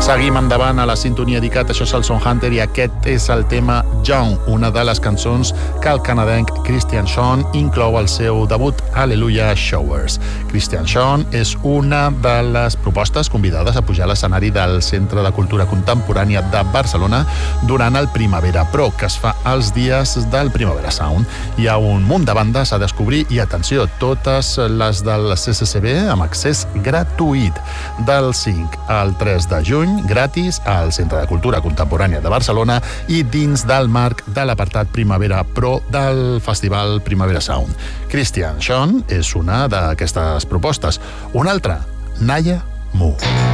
Seguim endavant a la sintonia d'ICAT, això és el Sound Hunter i aquest és el tema Young, una de les cançons que el canadenc Christian Sean inclou al seu debut Hallelujah Showers. Christian Sean és una de les propostes convidades a pujar a l'escenari del Centre de Cultura Contemporània de Barcelona durant el Primavera Pro, que es fa els dies del Primavera Sound. Hi ha un munt de bandes a descobrir i, atenció, totes les del CCCB amb accés gratuït. Del 5 al 3 de juny, gratis al Centre de Cultura Contemporània de Barcelona i dins del marc de l'apartat Primavera Pro del Festival Primavera Sound. Christian Sean és una d'aquestes propostes. Una altra, Naya Mu.